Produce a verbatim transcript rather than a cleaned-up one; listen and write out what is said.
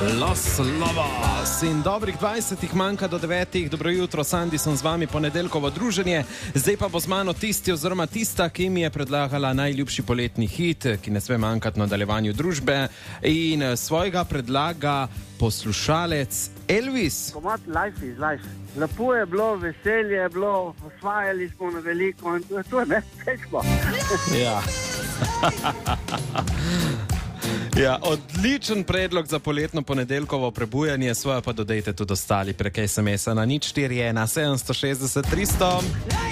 Los Lobos in dobrih dvajsetih manjka do devetih. Dobro jutro, Sandi, sem z vami, ponedeljkovo druženje. Zdaj pa bo z mano tisti oziroma tista, ki mi je predlagala najljubši poletni hit, ki ne sme manjkati na nadaljevanju družbe, in svojega predlaga poslušalec Elvis. Komad Life is Life. Lepo je bilo, veselje je bilo, osvajali smo na veliko in to je to, ne? Težko. Ja. Ja, odličen predlog za poletno ponedeljkovo prebujanje, svoje pa dodajte tudi ostali prek es em es-a na nič štiri ena sedem šestdeset tristo.